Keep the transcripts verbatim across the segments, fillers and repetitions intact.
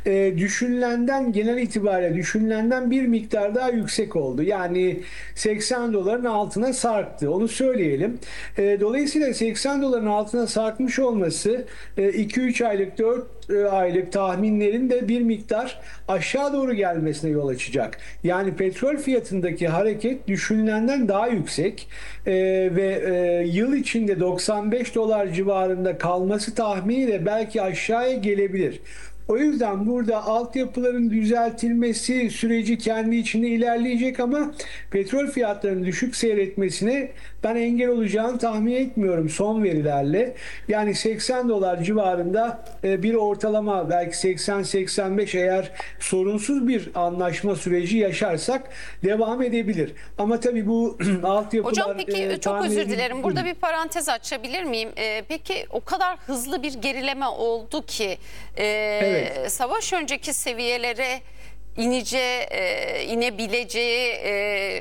e, düşünülenden genel itibariyle düşünülenden bir miktar daha yüksek oldu. Yani seksen doların altına sarktı. Onu söyleyelim. E, dolayısıyla seksen doların altına sarkmış olması iki üç aylık dört aylık tahminlerin de bir miktar aşağı doğru gelmesine yol açacak. Yani petrol fiyatındaki hareket düşünülenden daha yüksek e, ve e, yıl içinde doksan beş dolar civarında kalması tahminiyle belki aşağıya gelebilir. O yüzden burada altyapıların düzeltilmesi süreci kendi içinde ilerleyecek ama petrol fiyatlarının düşük seyretmesine ben engel olacağını tahmin etmiyorum son verilerle. Yani seksen dolar civarında e, bir ortalama, belki seksen seksen beş, eğer sorunsuz bir anlaşma süreci yaşarsak devam edebilir. Ama tabii bu Hocam altyapılar peki e, çok tahmin özür edil- dilerim. Burada bir parantez açabilir miyim? Ee, peki o kadar hızlı bir gerileme oldu ki e, Evet. savaş önceki seviyelere inece, e, inebileceği e,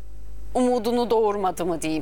umudunu doğurmadı mı diyeyim?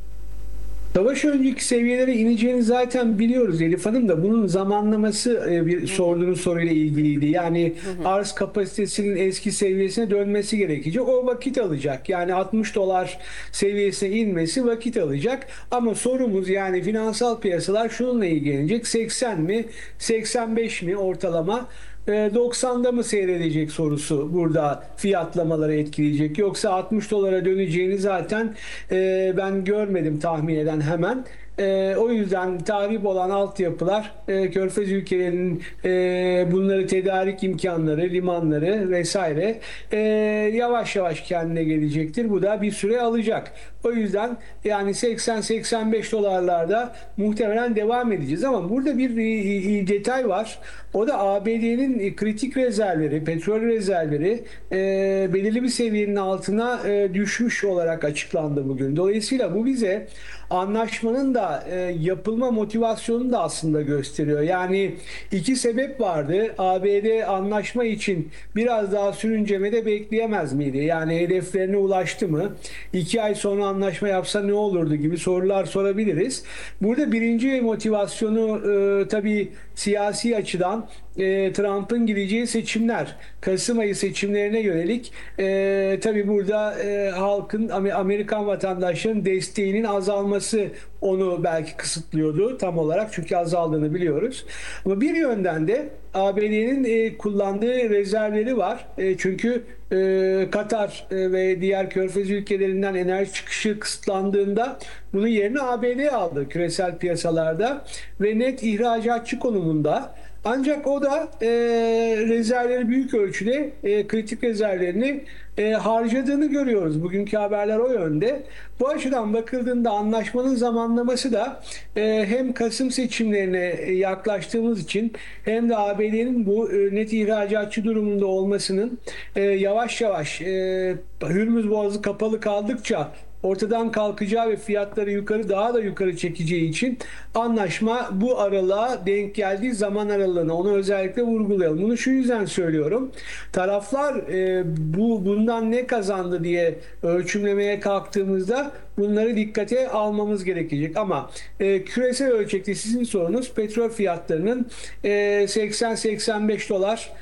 Savaş önceki seviyelere ineceğini zaten biliyoruz Elif Hanım, da bunun zamanlaması e, bir sorduğunuz soruyla ilgiliydi. Yani arz kapasitesinin eski seviyesine dönmesi gerekecek. O vakit alacak. Yani altmış dolar seviyesine inmesi vakit alacak. Ama sorumuz, yani finansal piyasalar şununla ilgilenecek: seksen mi, seksen beş mi ortalama, doksanda mı seyredecek sorusu burada fiyatlamaları etkileyecek. Yoksa altmış dolara döneceğini zaten e, ben görmedim tahmin eden hemen. E, o yüzden tahrip olan altyapılar, e, Körfez ülkelerinin e, bunları tedarik imkanları, limanları vesaire e, yavaş yavaş kendine gelecektir. Bu da bir süre alacak. O yüzden yani seksen seksen beş dolarlarda muhtemelen devam edeceğiz. Ama burada bir e, e, detay var. O da A B D'nin kritik rezervleri, petrol rezervleri e, belirli bir seviyenin altına e, düşmüş olarak açıklandı bugün. Dolayısıyla bu bize anlaşmanın da e, yapılma motivasyonunu da aslında gösteriyor. Yani iki sebep vardı. A B D anlaşma için biraz daha sürüncemede bekleyemez miydi? Yani hedeflerine ulaştı mı? İki ay sonra anlaşma yapsa ne olurdu gibi sorular sorabiliriz. Burada birinci motivasyonu e, tabii siyasi açıdan e, Trump'ın gideceği seçimler, Kasım ayı seçimlerine yönelik e, tabii burada e, halkın, Amerikan vatandaşlarının desteğinin azalması onu belki kısıtlıyordu tam olarak, çünkü azaldığını biliyoruz. Ama bir yönden de A B D'nin e, kullandığı rezervleri var. E, çünkü e, Katar e, ve diğer Körfez ülkelerinden enerji çıkışı kısıtlandığında bunun yerini A B D aldı küresel piyasalarda ve net ihracatçı konumunda. Ancak o da e, rezervleri büyük ölçüde, e, kritik rezervlerini e, harcadığını görüyoruz. Bugünkü haberler o yönde. Bu açıdan bakıldığında anlaşmanın zamanlaması da e, hem Kasım seçimlerine yaklaştığımız için hem de A B D'nin bu e, net ihracatçı durumunda olmasının e, yavaş yavaş e, Hürmüz Boğazı kapalı kaldıkça ortadan kalkacağı ve fiyatları yukarı, daha da yukarı çekeceği için anlaşma bu aralığa denk geldiği zaman aralığına, onu özellikle vurgulayalım. Bunu şu yüzden söylüyorum. Taraflar e, bu bundan ne kazandı diye ölçümlemeye kalktığımızda bunları dikkate almamız gerekecek. Ama e, küresel ölçekte sizin sorunuz petrol fiyatlarının e, seksen seksen beş dolar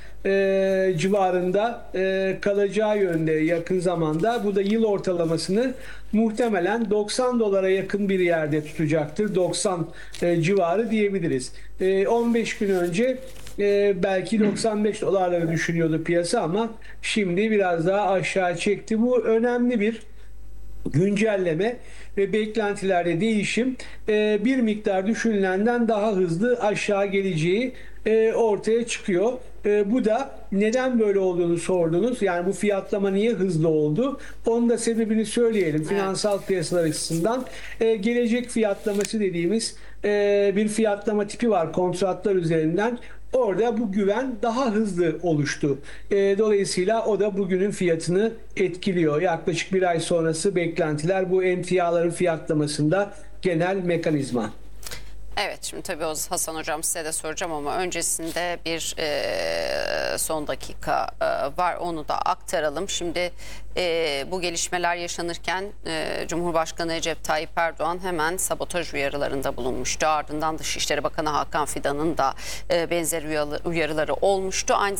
e, civarında e, kalacağı yönde yakın zamanda. Bu da yıl ortalamasını muhtemelen doksan dolara yakın bir yerde tutacaktır. doksan e, civarı diyebiliriz. E, on beş gün önce e, belki doksan beş dolarları düşünüyordu piyasa ama şimdi biraz daha aşağı çekti. Bu önemli bir güncelleme ve beklentilerde değişim, e, bir miktar düşünülenden daha hızlı aşağı geleceği e, ortaya çıkıyor. E, bu da neden böyle olduğunu sordunuz. Yani bu fiyatlama niye hızlı oldu? Onun da sebebini söyleyelim. Finansal piyasalar açısından e, gelecek fiyatlaması dediğimiz e, bir fiyatlama tipi var kontratlar üzerinden. Orada bu güven daha hızlı oluştu. E, dolayısıyla o da bugünün fiyatını etkiliyor. Yaklaşık bir ay sonrası beklentiler bu emtiaların fiyatlamasında genel mekanizma. Evet, şimdi tabii o Hasan Hocam size de soracağım ama öncesinde bir e, son dakika e, var, onu da aktaralım. Şimdi e, bu gelişmeler yaşanırken e, Cumhurbaşkanı Recep Tayyip Erdoğan hemen sabotaj uyarılarında bulunmuştu. Ardından Dışişleri Bakanı Hakan Fidan'ın da e, benzer uyarıları olmuştu. Aynı